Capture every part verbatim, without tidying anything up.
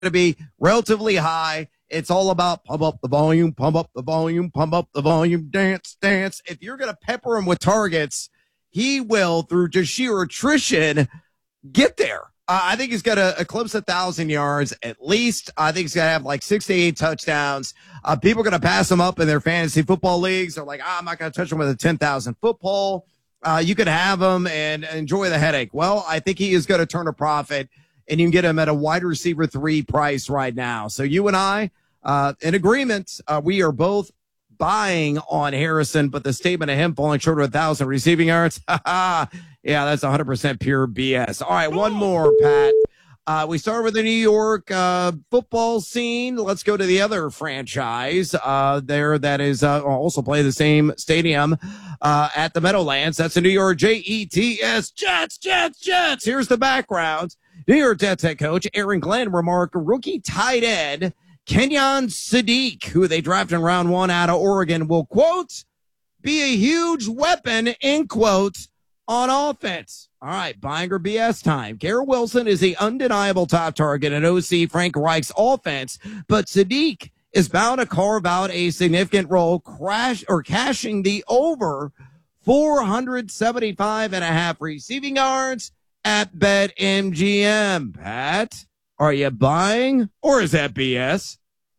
to be relatively high. It's all about pump up the volume, pump up the volume, pump up the volume, dance, dance. If you're going to pepper him with targets, he will, through just sheer attrition, get there. Uh, I think he's going to eclipse a thousand yards at least. I think he's going to have like six to eight touchdowns. Uh, people are going to pass him up in their fantasy football leagues. They're like, ah, I'm not going to touch him with a ten thousand foot pole. Uh, you could have him and enjoy the headache. Well, I think he is going to turn a profit, and you can get him at a wide receiver three price right now. So you and I, uh, in agreement, uh, we are both buying on Harrison, but the statement of him falling short of a thousand receiving yards, yeah, that's one hundred percent pure B S. All right, one more, Pat. Uh, we start with the New York uh, football scene. Let's go to the other franchise uh, there that is uh, also play the same stadium uh, at the Meadowlands. That's the New York J E T S, Jets, Jets, Jets. Here's the background. New York Jets head coach Aaron Glenn remarked rookie tight end Kenyon Sadiq, who they drafted in round one out of Oregon, will, quote, be a huge weapon, in quotes, on offense. All right, buying or B S time. Garrett Wilson is the undeniable top target in O C Frank Reich's offense, but Sadiq is bound to carve out a significant role, crash or cashing the over four seventy-five and a half receiving yards at BetMGM. Pat, are you buying or is that B S?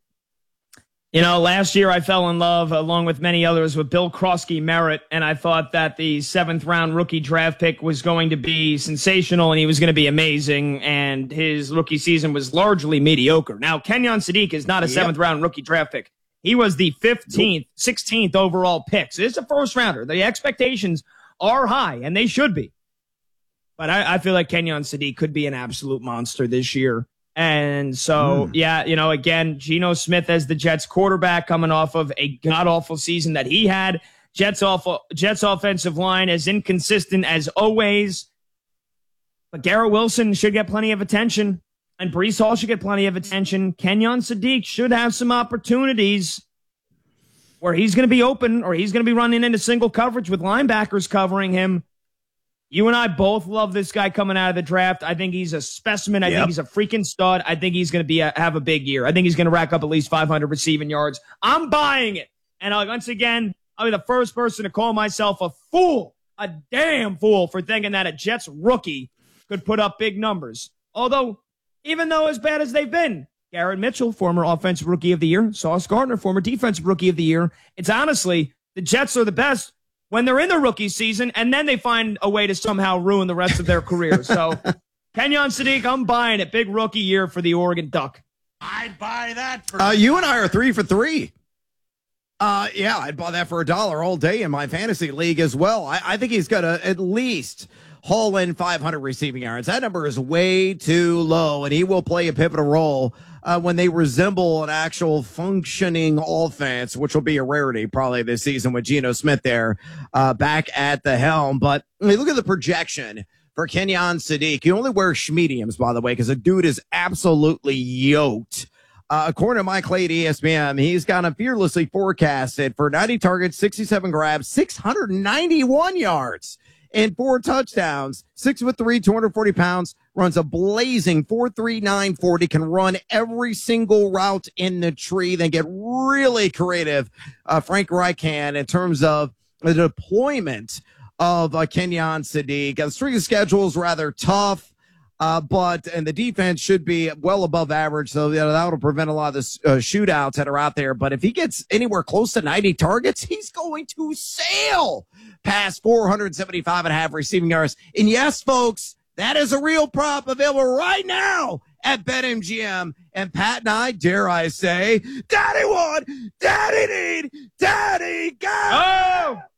You know, last year I fell in love, along with many others, with Bill Krosky Merritt, and I thought that the seventh round rookie draft pick was going to be sensational and he was going to be amazing, and his rookie season was largely mediocre. Now, Kenyon Sadiq is not a yep. seventh round rookie draft pick. He was the fifteenth, sixteenth overall pick. So it's a first rounder. The expectations are high, and they should be. But I, I feel like Kenyon Sadiq could be an absolute monster this year. And so, mm. yeah, you know, again, Geno Smith as the Jets quarterback coming off of a god-awful season that he had. Jets awful, Jets offensive line as inconsistent as always. But Garrett Wilson should get plenty of attention, and Breece Hall should get plenty of attention. Kenyon Sadiq should have some opportunities where he's going to be open, or he's going to be running into single coverage with linebackers covering him. You and I both love this guy coming out of the draft. I think he's a specimen. I yep. think he's a freaking stud. I think he's going to be a, have a big year. I think he's going to rack up at least five hundred receiving yards. I'm buying it. And I'll, once again, I'll be the first person to call myself a fool, a damn fool, for thinking that a Jets rookie could put up big numbers. Although, even though as bad as they've been, Garrett Mitchell, former offensive rookie of the year, Sauce Gardner, former defensive rookie of the year, it's honestly, the Jets are the best when they're in the rookie season, and then they find a way to somehow ruin the rest of their career. So, Kenyon Sadiq, I'm buying it. Big rookie year for the Oregon Duck. I'd buy that for uh, you and I are three for three. Uh, yeah, I'd buy that for a dollar all day in my fantasy league as well. I, I think he's got to at least haul in five hundred receiving yards. That number is way too low, and he will play a pivotal role Uh, when they resemble an actual functioning offense, which will be a rarity probably this season with Geno Smith there uh, back at the helm. But I mean, look at the projection for Kenyon Sadiq. You only wear schmediums, by the way, because the dude is absolutely yoked. Uh, according to Mike Clay at E S P N, he's got a fearlessly forecasted for ninety targets, sixty-seven grabs, six hundred ninety-one yards, and four touchdowns. Six foot three, two hundred forty pounds, runs a blazing four three nine forty, can run every single route in the tree, then get really creative. Uh, Frank Reich can in terms of the deployment of uh, Kenyon Sadiq. Uh, the strength of schedule is rather tough, uh, but and the defense should be well above average, so you know, that will prevent a lot of the uh, shootouts that are out there. But if he gets anywhere close to ninety targets, he's going to sail past four seventy-five and a half receiving yards. And yes, folks, that is a real prop available right now at BetMGM. And Pat and I, dare I say, Daddy want, Daddy need, Daddy got. Oh!